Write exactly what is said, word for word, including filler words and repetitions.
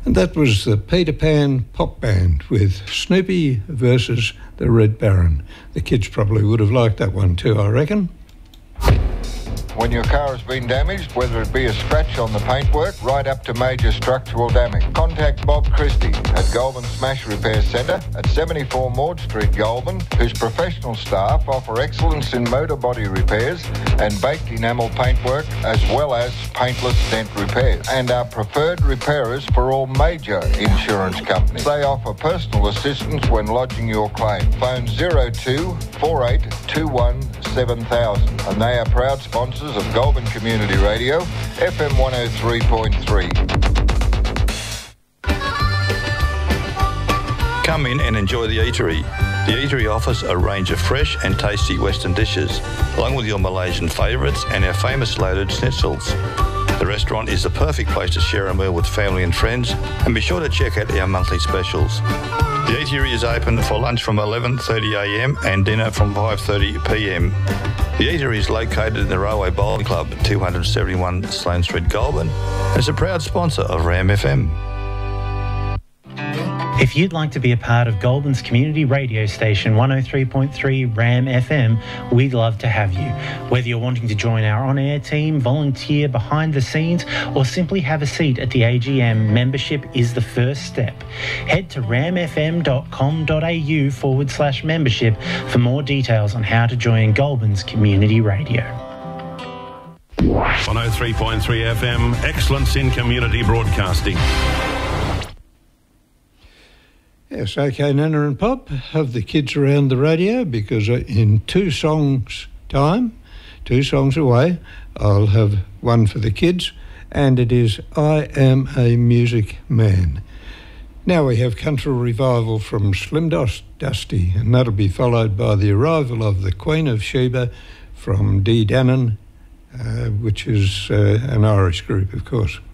And that was the Peter Pan Pop Band with Snoopy versus the Red Baron. The kids probably would have liked that one too, I reckon. When your car has been damaged, whether it be a scratch on the paintwork right up to major structural damage, contact Bob Christie at Goulburn Smash Repair Centre at seventy-four Maud Street, Goulburn, whose professional staff offer excellence in motor body repairs and baked enamel paintwork as well as paintless dent repairs, and are preferred repairers for all major insurance companies. They offer personal assistance when lodging your claim. Phone zero two four eight two one seven thousand, and they are proud sponsors of Goulburn Community Radio, F M one oh three point three. Come in and enjoy the eatery. The eatery offers a range of fresh and tasty Western dishes, along with your Malaysian favourites and our famous loaded schnitzels. The restaurant is the perfect place to share a meal with family and friends, and be sure to check out our monthly specials. The eatery is open for lunch from eleven thirty a m and dinner from five thirty p m. The eatery is located in the Railway Bowling Club at two seventy-one Sloane Street, Goulburn, and is a proud sponsor of Ram F M. If you'd like to be a part of Goulburn's community radio station one oh three point three Ram F M, we'd love to have you. Whether you're wanting to join our on-air team, volunteer behind the scenes, or simply have a seat at the A G M, membership is the first step. Head to ramfm.com.au forward slash membership for more details on how to join Goulburn's community radio. one oh three point three F M, excellence in community broadcasting. Yes, OK, Nana and Pop, have the kids around the radio, because in two songs' time, two songs away, I'll have one for the kids, and it is I Am a Music Man. Now we have Country Revival from Slim Dusty, and that'll be followed by the arrival of the Queen of Sheba from Dee Dannon, uh, which is uh, an Irish group, of course.